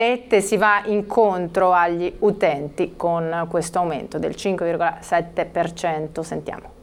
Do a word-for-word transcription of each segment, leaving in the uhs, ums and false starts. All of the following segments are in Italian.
Si va incontro agli utenti con questo aumento del cinque virgola sette per cento. Sentiamo.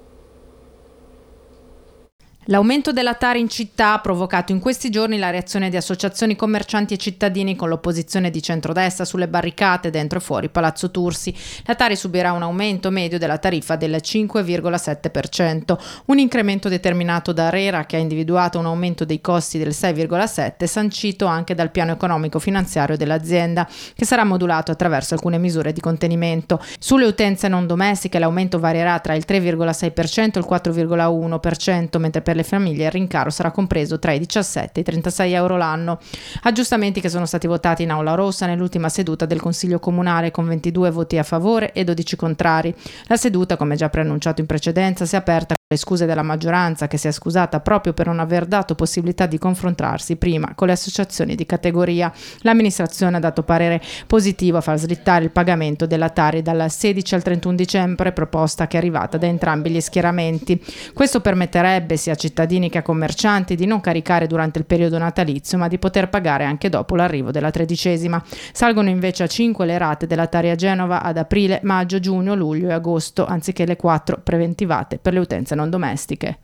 L'aumento della Tari in città ha provocato in questi giorni la reazione di associazioni, commercianti e cittadini, con l'opposizione di centrodestra sulle barricate dentro e fuori Palazzo Tursi. La Tari subirà un aumento medio della tariffa del cinque virgola sette per cento, un incremento determinato da ARERA, che ha individuato un aumento dei costi del sei virgola sette per cento, sancito anche dal piano economico finanziario dell'azienda, che sarà modulato attraverso alcune misure di contenimento. Sulle utenze non domestiche l'aumento varierà tra il tre virgola sei per cento e il quattro virgola uno per cento, mentre per le famiglie il rincaro sarà compreso tra i diciassette e i trentasei euro l'anno. Aggiustamenti che sono stati votati in Aula Rossa nell'ultima seduta del Consiglio Comunale, con ventidue voti a favore e dodici contrari. La seduta, come già preannunciato in precedenza, si è aperta con le scuse della maggioranza, che si è scusata proprio per non aver dato possibilità di confrontarsi prima con le associazioni di categoria. L'amministrazione ha dato parere positivo a far slittare il pagamento della Tari dal sedici al trentuno dicembre, proposta che è arrivata da entrambi gli schieramenti. Questo permetterebbe sia a cittadini che a commercianti di non caricare durante il periodo natalizio, ma di poter pagare anche dopo l'arrivo della tredicesima. Salgono invece a cinque le rate della Tari a Genova ad aprile, maggio, giugno, luglio e agosto, anziché le quattro preventivate per le utenze non domestiche.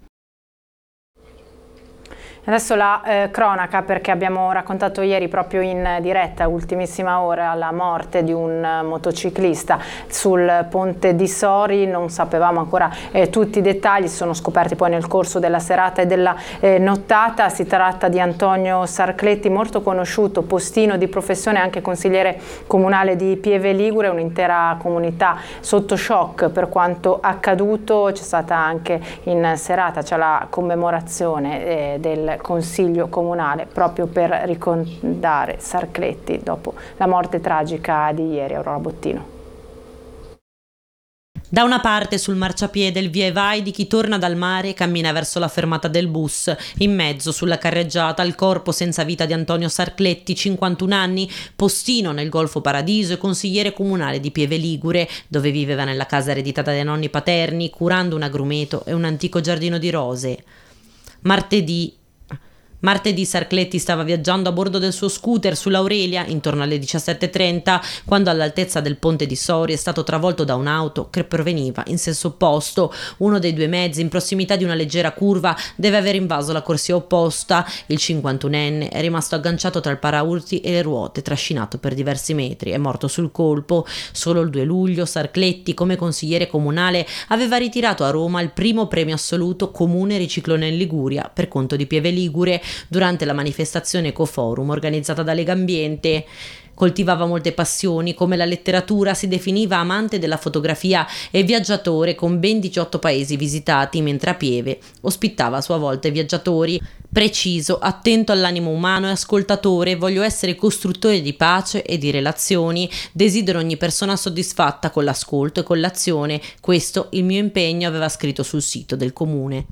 Adesso la eh, cronaca, perché abbiamo raccontato ieri proprio in diretta, ultimissima ora, la morte di un uh, motociclista sul ponte di Sori. Non sapevamo ancora eh, tutti i dettagli, si sono scoperti poi nel corso della serata e della eh, nottata. Si tratta di Antonio Sarcletti, molto conosciuto, postino di professione, anche consigliere comunale di Pieve Ligure. Un'intera comunità sotto shock per quanto accaduto. C'è stata anche in serata, c'è la commemorazione eh, del Consiglio Comunale proprio per ricordare Sarcletti dopo la morte tragica di ieri. Aurora Bottino. Da una parte sul marciapiede il via e vai di chi torna dal mare e cammina verso la fermata del bus. In mezzo, sulla carreggiata, il corpo senza vita di Antonio Sarcletti, cinquantuno anni, postino nel Golfo Paradiso e consigliere comunale di Pieve Ligure, dove viveva nella casa ereditata dai nonni paterni, curando un agrumeto e un antico giardino di rose. Martedì Martedì Sarcletti stava viaggiando a bordo del suo scooter sull'Aurelia intorno alle diciassette e trenta, quando all'altezza del ponte di Sori è stato travolto da un'auto che proveniva in senso opposto. Uno dei due mezzi, in prossimità di una leggera curva, deve aver invaso la corsia opposta. Il cinquantunenne è rimasto agganciato tra il paraurti e le ruote, trascinato per diversi metri. È morto sul colpo. Solo il due luglio Sarcletti, come consigliere comunale, aveva ritirato a Roma il primo premio assoluto Comune Riciclone in Liguria per conto di Pieve Ligure, durante la manifestazione Ecoforum organizzata da Legambiente. Coltivava molte passioni, come la letteratura, si definiva amante della fotografia e viaggiatore, con ben diciotto paesi visitati, mentre a Pieve ospitava a sua volta i viaggiatori. Preciso, attento all'animo umano e ascoltatore, voglio essere costruttore di pace e di relazioni, desidero ogni persona soddisfatta con l'ascolto e con l'azione, questo il mio impegno, aveva scritto sul sito del comune.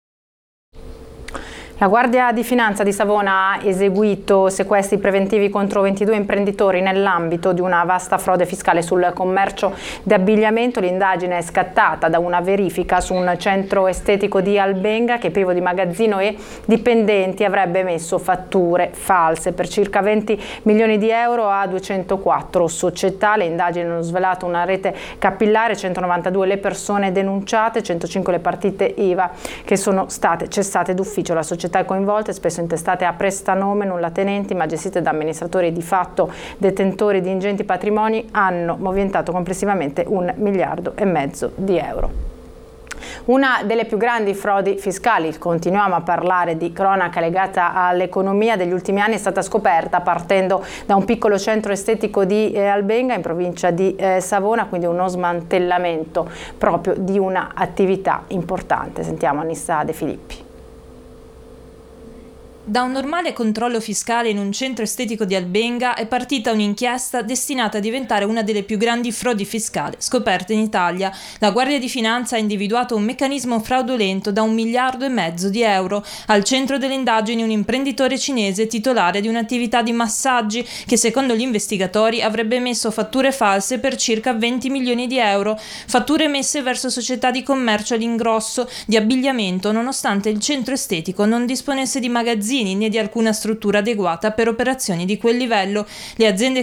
La Guardia di Finanza di Savona ha eseguito sequestri preventivi contro ventidue imprenditori nell'ambito di una vasta frode fiscale sul commercio di abbigliamento. L'indagine è scattata da una verifica su un centro estetico di Albenga che, privo di magazzino e dipendenti, avrebbe emesso fatture false per circa venti milioni di euro a duecentoquattro società. Le indagini hanno svelato una rete capillare, centonovantadue le persone denunciate, centocinque le partite I V A che sono state cessate d'ufficio. La società coinvolte, spesso intestate a prestanome, nullatenenti, ma gestite da amministratori di fatto detentori di ingenti patrimoni, hanno movimentato complessivamente un miliardo e mezzo di euro. Una delle più grandi frodi fiscali, continuiamo a parlare di cronaca legata all'economia degli ultimi anni, è stata scoperta partendo da un piccolo centro estetico di eh, Albenga, in provincia di eh, Savona, quindi uno smantellamento proprio di una attività importante. Sentiamo Anissa De Filippi. Da un normale controllo fiscale in un centro estetico di Albenga è partita un'inchiesta destinata a diventare una delle più grandi frodi fiscali scoperte in Italia. La Guardia di Finanza ha individuato un meccanismo fraudolento da un miliardo e mezzo di euro. Al centro delle indagini un imprenditore cinese titolare di un'attività di massaggi che, secondo gli investigatori, avrebbe emesso fatture false per circa venti milioni di euro, fatture emesse verso società di commercio all'ingrosso di abbigliamento, nonostante il centro estetico non disponesse di magazzini magazzini né di alcuna struttura adeguata per operazioni di quel livello. Le aziende